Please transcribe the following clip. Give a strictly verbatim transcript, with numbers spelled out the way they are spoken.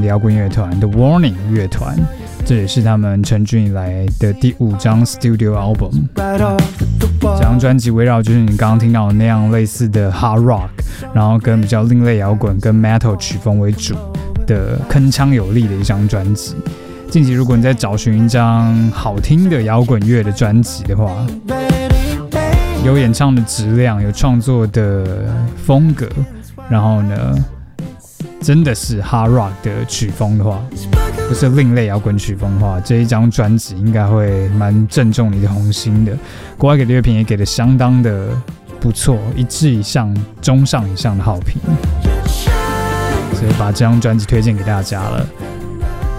的摇滚乐团 The Warning 乐团，这也是他们成军以来的第五张 Studio Album。这张专辑围绕就是你刚刚听到的那样类似的 Hard Rock， 然后跟比较另类摇滚跟 Metal 曲风为主的铿锵有力的一张专辑。近期如果你在找寻一张好听的摇滚乐的专辑的话，有演唱的质量，有创作的风格，然后呢真的是 Hard Rock 的曲风的话，不是另类摇滚曲风的话，这一张专辑应该会蛮正中你的红心的。国外给的乐评也给的相当的不错，一致以上、中上以上的好评，所以把这张专辑推荐给大家了。